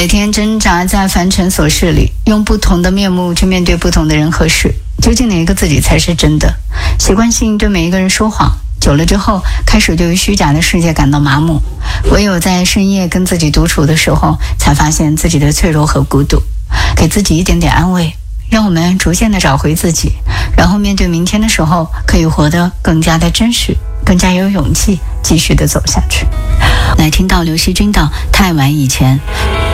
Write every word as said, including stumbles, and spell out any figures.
每天挣扎在凡尘琐事里，用不同的面目去面对不同的人和事，究竟哪一个自己才是真的？习惯性对每一个人说谎，久了之后开始对于虚假的世界感到麻木，唯有在深夜跟自己独处的时候，才发现自己的脆弱和孤独，给自己一点点安慰，让我们逐渐的找回自己，然后面对明天的时候，可以活得更加的真实，更加有勇气继续的走下去。来听到刘惜君的太晚以前。